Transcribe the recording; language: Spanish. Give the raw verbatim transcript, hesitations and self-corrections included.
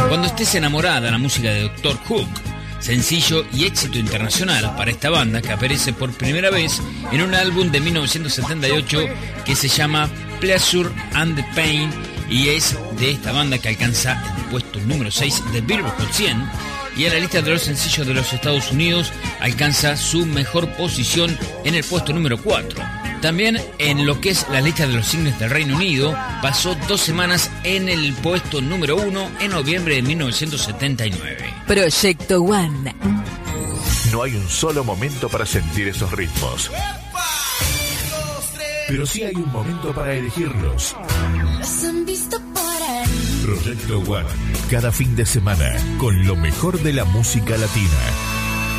Cuando estés enamorada, la música de doctor Hook, sencillo y éxito internacional para esta banda que aparece por primera vez en un álbum de mil novecientos setenta y ocho que se llama Pleasure and the Pain, y es de esta banda que alcanza el puesto número seis de Billboard Hot cien, y en la lista de los sencillos de los Estados Unidos alcanza su mejor posición en el puesto número cuatro. También en lo que es la lista de los singles del Reino Unido, pasó dos semanas en el puesto número uno en noviembre de mil novecientos setenta y nueve. Proyecto One. No hay un solo momento para sentir esos ritmos, pero sí hay un momento para elegirlos. Los han visto por ahí. Proyecto One, cada fin de semana, con lo mejor de la música latina.